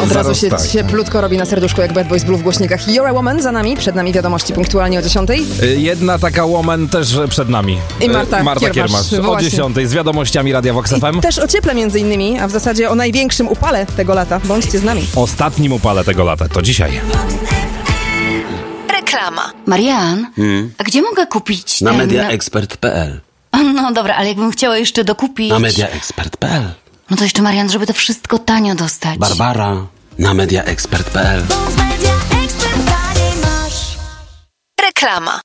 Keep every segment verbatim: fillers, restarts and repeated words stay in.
Od razu się tak. cieplutko robi na serduszku jak Bad Boys Blue w głośnikach. You're a Woman za nami, przed nami wiadomości punktualnie o dziesiątej. Jedna taka woman też przed nami. I Marta, Marta Kiermasz. Kiermasz. O dziesiątej z wiadomościami Radia Vox F M. I też o cieple między innymi, a w zasadzie o największym upale tego lata. Bądźcie z nami. Ostatnim upale tego lata, to dzisiaj. Reklama. Marian, hmm? a gdzie mogę kupić Na ten... mediaexpert kropka p l. No dobra, ale jakbym chciała jeszcze dokupić... Na mediaexpert kropka p l. No to jeszcze, Marian, żeby to wszystko tanio dostać. Barbara, na mediaexpert kropka p l. Reklama.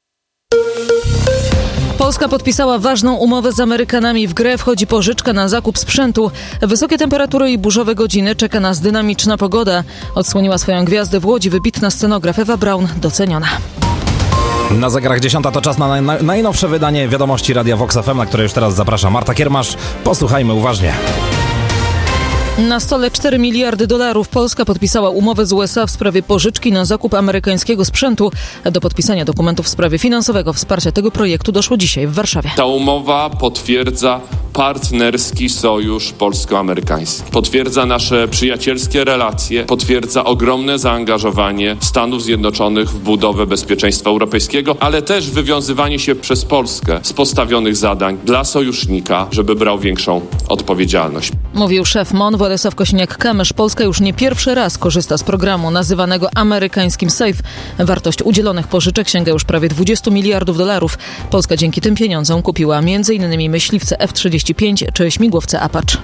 Polska podpisała ważną umowę z Amerykanami. W grę wchodzi pożyczka na zakup sprzętu. Wysokie temperatury i burzowe godziny. Czeka nas dynamiczna pogoda. Odsłoniła swoją gwiazdę w Łodzi wybitna scenograf Ewa Braun, doceniona. Na zegarach dziesiąta to czas na naj- najnowsze wydanie wiadomości Radia Vox F M, na które już teraz zaprasza Marta Kiermasz. Posłuchajmy uważnie. Na stole cztery miliardy dolarów. Polska podpisała umowę z U S A w sprawie pożyczki na zakup amerykańskiego sprzętu. Do podpisania dokumentów w sprawie finansowego wsparcia tego projektu doszło dzisiaj w Warszawie. Ta umowa potwierdza partnerski sojusz polsko-amerykański. Potwierdza nasze przyjacielskie relacje, potwierdza ogromne zaangażowanie Stanów Zjednoczonych w budowę bezpieczeństwa europejskiego, ale też wywiązywanie się przez Polskę z postawionych zadań dla sojusznika, żeby brał większą odpowiedzialność. Mówił szef M O N Władysław Kosiniak-Kamysz. Polska już nie pierwszy raz korzysta z programu nazywanego amerykańskim SAFE. Wartość udzielonych pożyczek sięga już prawie dwadzieścia miliardów dolarów. Polska dzięki tym pieniądzom kupiła między innymi myśliwce F trzydzieści pięć czy śmigłowce Apache.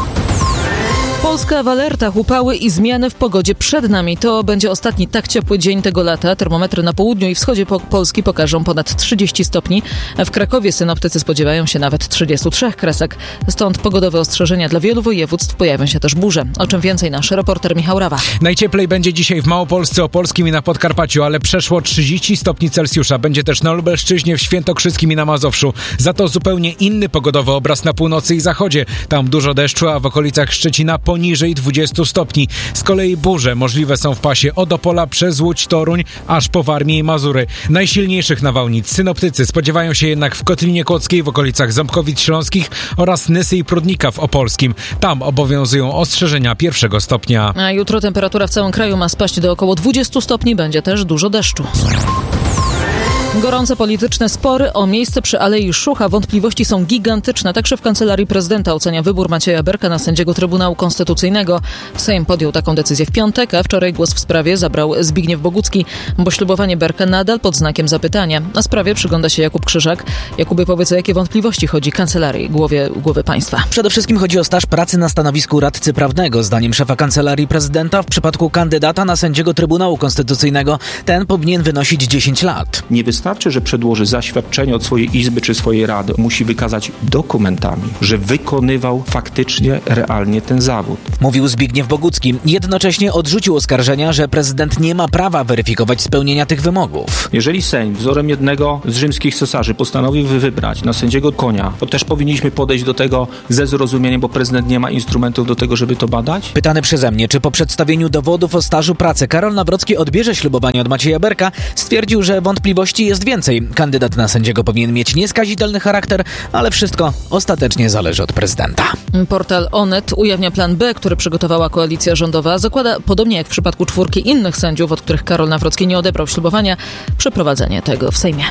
Polska w alertach, upały i zmiany w pogodzie przed nami. To będzie ostatni tak ciepły dzień tego lata. Termometry na południu i wschodzie po- Polski pokażą ponad trzydzieści stopni. W Krakowie synoptycy spodziewają się nawet trzydziestu trzech kresek. Stąd pogodowe ostrzeżenia dla wielu województw, pojawią się też burze. O czym więcej nasz reporter Michał Rawa. Najcieplej będzie dzisiaj w Małopolsce, Opolskim i na Podkarpaciu, ale przeszło trzydzieści stopni Celsjusza. Będzie też na Lubelszczyźnie, w Świętokrzyskim i na Mazowszu. Za to zupełnie inny pogodowy obraz na północy i zachodzie. Tam dużo deszczu, a w okolicach Szczecina poniżej dwudziestu stopni. Z kolei burze możliwe są w pasie od Opola przez Łódź, Toruń, aż po Warmię i Mazury. Najsilniejszych nawałnic synoptycy spodziewają się jednak w Kotlinie Kłodzkiej, w okolicach Ząbkowic Śląskich oraz Nysy i Prudnika w Opolskim. Tam obowiązują ostrzeżenia pierwszego stopnia. A jutro temperatura w całym kraju ma spaść do około dwudziestu stopni. Będzie też dużo deszczu. Gorące polityczne spory o miejsce przy Alei Szucha. Wątpliwości są gigantyczne. Tak szef Kancelarii Prezydenta ocenia wybór Macieja Berka na sędziego Trybunału Konstytucyjnego. Sejm podjął taką decyzję w piątek, a wczoraj głos w sprawie zabrał Zbigniew Bogucki, bo ślubowanie Berka nadal pod znakiem zapytania. Na sprawie przygląda się Jakub Krzyżak. Jakubie, powiedz, o jakie wątpliwości chodzi Kancelarii Głowie, Głowy Państwa? Przede wszystkim chodzi o staż pracy na stanowisku radcy prawnego. Zdaniem szefa Kancelarii Prezydenta w przypadku kandydata na sędziego Trybunału Konstytucyjnego ten powinien wynosić dziesięć lat. Nie wystarczy, że przedłoży zaświadczenie od swojej izby czy swojej rady. Musi wykazać dokumentami, że wykonywał faktycznie, realnie ten zawód. Mówił Zbigniew Bogucki. Jednocześnie odrzucił oskarżenia, że prezydent nie ma prawa weryfikować spełnienia tych wymogów. Jeżeli Sejm wzorem jednego z rzymskich cesarzy postanowił wybrać na sędziego Konia, to też powinniśmy podejść do tego ze zrozumieniem, bo prezydent nie ma instrumentów do tego, żeby to badać. Pytany przeze mnie, czy po przedstawieniu dowodów o stażu pracy Karol Nawrocki odbierze ślubowanie od Macieja Berka, stwierdził, że wątpliwości jest więcej. Kandydat na sędziego powinien mieć nieskazitelny charakter, ale wszystko ostatecznie zależy od prezydenta. Portal Onet ujawnia plan B, który przygotowała koalicja rządowa. Zakłada, podobnie jak w przypadku czwórki innych sędziów, od których Karol Nawrocki nie odebrał ślubowania, przeprowadzenie tego w Sejmie.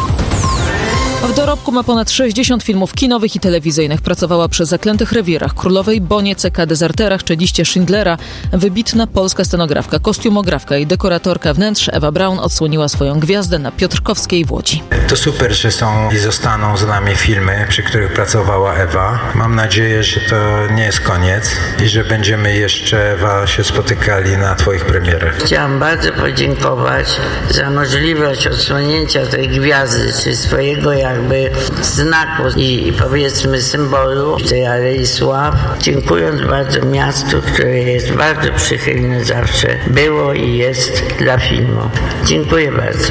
W dorobku ma ponad sześćdziesiąt filmów kinowych i telewizyjnych. Pracowała przy Zaklętych Rewirach, Królowej Bonie, C K Dezerterach czy Liście Schindlera. Wybitna polska scenografka, kostiumografka i dekoratorka wnętrz Ewa Braun odsłoniła swoją gwiazdę na Piotrkowskiej w Łodzi. To super, że są i zostaną z nami filmy, przy których pracowała Ewa. Mam nadzieję, że to nie jest koniec i że będziemy jeszcze, Ewa, się spotykali na twoich premierach. Chciałam bardzo podziękować za możliwość odsłonięcia tej gwiazdy, czy swojego jakby znaku i powiedzmy symbolu tej Alei Sław, dziękując bardzo miastu, które jest bardzo przychylne zawsze było i jest dla filmu. Dziękuję bardzo.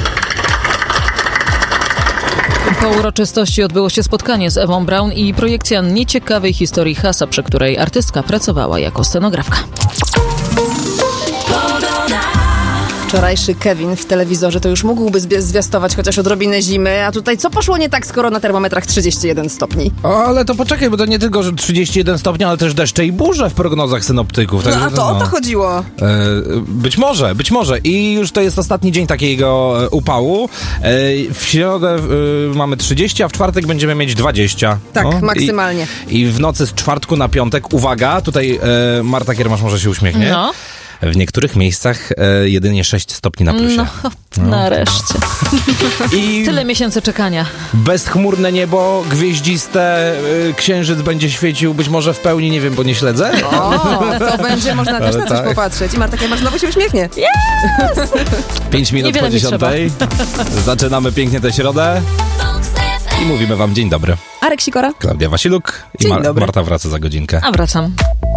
Po uroczystości odbyło się spotkanie z Ewą Braun i projekcja nieciekawej historii Hasa, przy której artystka pracowała jako scenografka. Wczorajszy Kevin w telewizorze to już mógłby zbi- zwiastować chociaż odrobinę zimy, a tutaj co poszło nie tak, skoro na termometrach trzydzieści jeden stopni? O, ale to poczekaj, bo to nie tylko, że trzydzieści jeden stopni, ale też deszcze i burze w prognozach synoptyków. No Także, a to o to chodziło. E, być może, być może. I już to jest ostatni dzień takiego e, upału. E, w środę e, mamy trzydzieści, a w czwartek będziemy mieć dwadzieścia. Tak, No, maksymalnie. I, I w nocy z czwartku na piątek, uwaga, tutaj e, Marta Kiermasz może się uśmiechnie. No. W niektórych miejscach e, jedynie sześć stopni na plusie. No, No. nareszcie. I Tyle miesięcy czekania. bezchmurne niebo, gwieździste, y, księżyc będzie świecił być może w pełni, nie wiem, bo nie śledzę. O, to będzie można też Ale na coś tak. popatrzeć. I Marta Kiermasz znowu się uśmiechnie. Pięć minut Niewiele po mi dziesiątej. Zaczynamy pięknie tę środę i mówimy wam dzień dobry. Arek Sikora. Klaudia Wasiluk i Dzień Mar- dobry. Marta wraca za godzinkę. A wracam.